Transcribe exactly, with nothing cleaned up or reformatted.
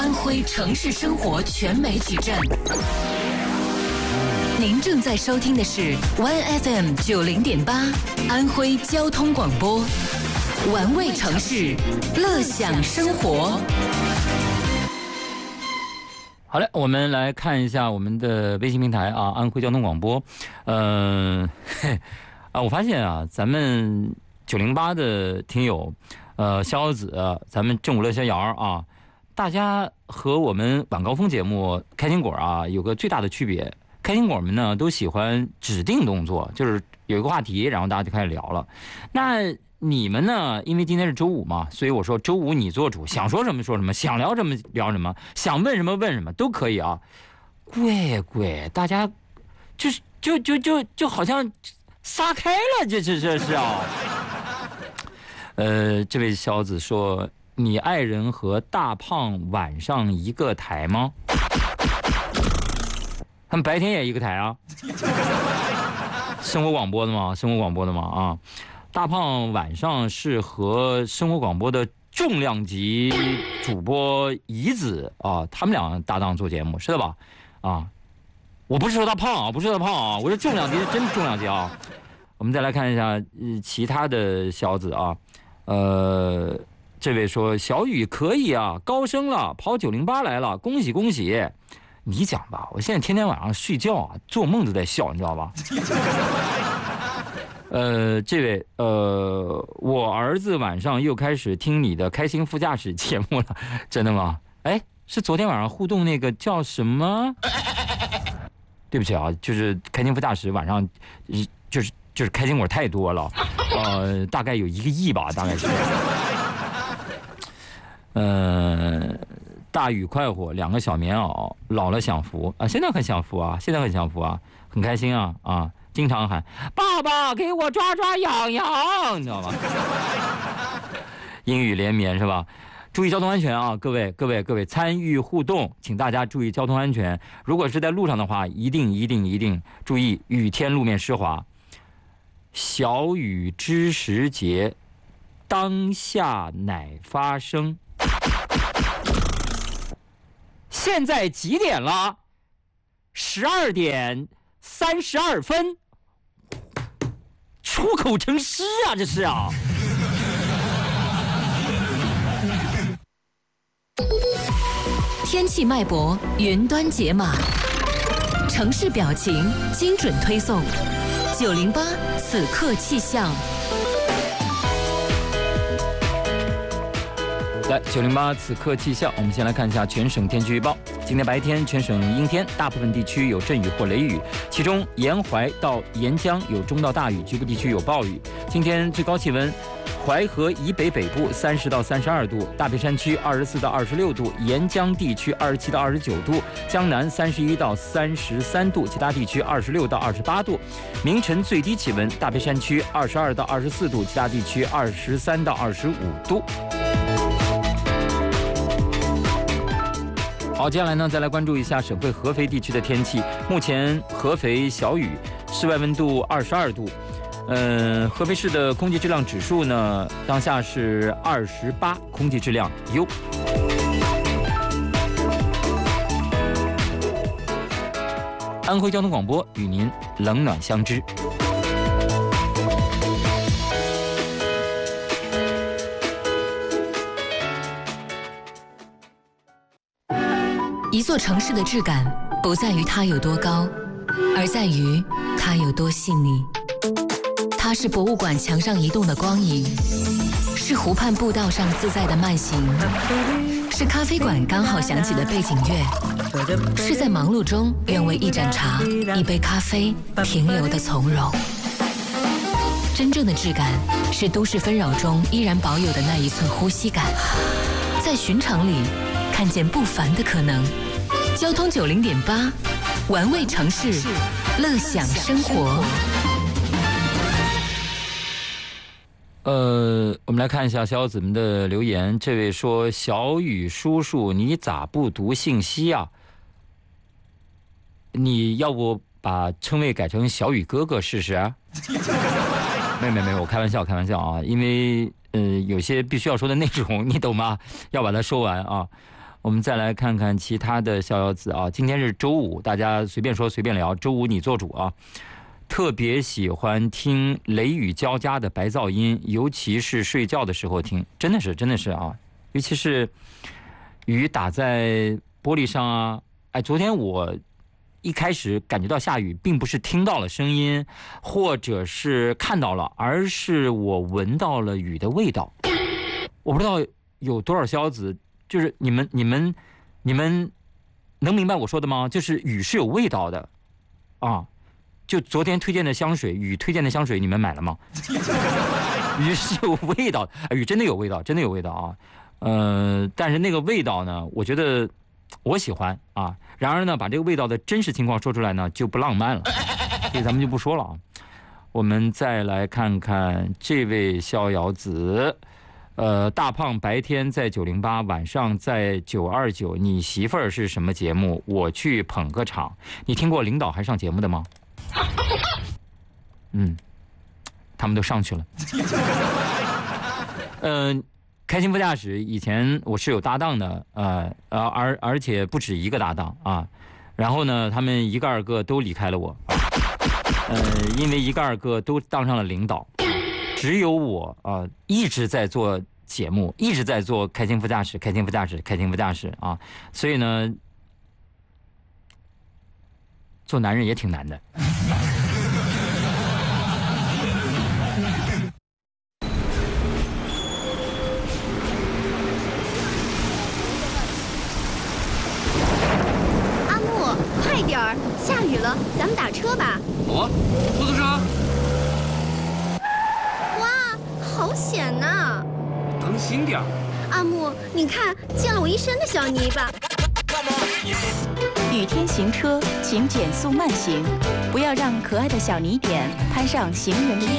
安徽城市生活全媒体站。您正在收听的是 One F M 九零点八安徽交通广播，玩味城市，乐享生活。 好嘞，我们来看一下我们的微信平台啊，安徽交通广播。嗯、呃，啊，我发现啊，咱们九零八的听友，呃，逍遥子，咱们正午乐逍遥啊，大家和我们晚高峰节目开心果啊有个最大的区别。开心果们呢都喜欢指定动作，就是有一个话题，然后大家就开始聊了。那你们呢？因为今天是周五嘛，所以我说周五你做主，想说什么说什么，想聊什么聊什么，想问什么问什么都可以啊。贵贵，大家就是就就就就好像撒开了，这这这是啊。呃，这位小子说，你爱人和大胖晚上一个台吗？他们白天也一个台啊。生活广播的吗？生活广播的吗？啊。大胖晚上是和生活广播的重量级主播怡子啊，他们俩搭档做节目，是的吧？啊，我不是说他胖啊，不是说他胖啊，我说重量级是真重量级啊。我们再来看一下、呃、其他的小子啊，呃，这位说小雨可以啊，高升了，跑九零八来了，恭喜恭喜！你讲吧，我现在天天晚上睡觉啊，做梦都在笑，你知道吧？呃，这位呃，我儿子晚上又开始听你的开心副驾驶节目了，真的吗？哎，是昨天晚上互动那个叫什么？对不起啊，就是开心副驾驶晚上，就是就是开心果太多了，呃，大概有一个亿吧，大概是。呃，大雨快活，两个小棉袄，老了享福啊，现在很享福啊，现在很享福啊，很开心啊啊。经常喊爸爸给我抓抓痒痒，你知道吗？阴雨连绵是吧？注意交通安全啊，各位各位各位，参与互动，请大家注意交通安全。如果是在路上的话，一定一定一定注意雨天路面湿滑。小雨知时节，当下乃发生。现在几点了？十二点三十二分。出口成诗啊，这是啊！ 天气脉搏，云端解码，城市表情，精准推送。九零八此刻气象。 来，九零八此刻气象，我们先来看一下全省天气预报。今天白天全省阴天，大部分地区有阵雨或雷雨，其中沿淮到沿江有中到大雨，局部地区有暴雨。今天最高气温，淮河以北北部三十到三十二度，大别山区二十四到二十六度，沿江地区二十七到二十九度，江南三十一到三十三度，其他地区二十六到二十八度。明晨最低气温，大别山区二十二到二十四度，其他地区二十三到二十五度。好，接下来呢，再来关注一下省会合肥地区的天气。目前合肥小雨，室外温度二十二度。嗯，合肥市的空气质量指数呢，当下是二十八，空气质量优。安徽交通广播与您冷暖相知。 一座城市的质感不在于它有多高，而在于它有多细腻。它是博物馆墙上移动的光影，是湖畔步道上自在的慢行，是咖啡馆刚好响起的背景乐，是在忙碌中愿为一盏茶、一杯咖啡停留的从容。真正的质感是都市纷扰中依然保有的那一寸呼吸感，在寻常里看见不凡的可能。交通九零点八，玩味城市，乐享生活。 呃，我们来看一下小子们的留言。这位说：“小雨叔叔，你咋不读信息啊？你要不把称谓改成小雨哥哥试试啊？”没没没，我开玩笑，开玩笑啊！因为呃，有些必须要说的内容，你懂吗？要把它说完啊。 我们再来看看其他的逍遥子啊。今天是周五，大家随便说随便聊，周五你做主啊。特别喜欢听雷雨交加的白噪音，尤其是睡觉的时候听，真的是真的是啊，尤其是雨打在玻璃上啊。哎，昨天我一开始感觉到下雨，并不是听到了声音，或者是看到了，而是我闻到了雨的味道。我不知道有多少逍遥子，就是你们你们你们能明白我说的吗？就是雨是有味道的啊。就昨天推荐的香水，雨推荐的香水，你们买了吗？雨是有味道，雨真的有味道，真的有味道啊。呃，但是那个味道呢，我觉得我喜欢啊。然而呢，把这个味道的真实情况说出来呢，就不浪漫了，所以咱们就不说了啊。我们再来看看这位逍遥子，呃，大胖白天在九零八，晚上在九二九。你媳妇儿是什么节目？我去捧个场。你听过领导还上节目的吗？嗯，他们都上去了。嗯、呃，开心副驾驶以前我是有搭档的，呃呃，而而且不止一个搭档啊。然后呢，他们一个二个都离开了我，呃，因为一个二个都当上了领导，只有我啊、呃、一直在做节目，一直在做开心副驾驶，开心副驾驶，开心副驾驶啊。所以呢，做男人也挺难的。 阿木，快点儿，下雨了，咱们打车吧。 哦，出租车。 哇，好险呐！ 当心点儿。 阿木，你看，溅了我一身的小泥巴。 雨天行车，请减速慢行，不要让可爱的小泥点攀上行人的衣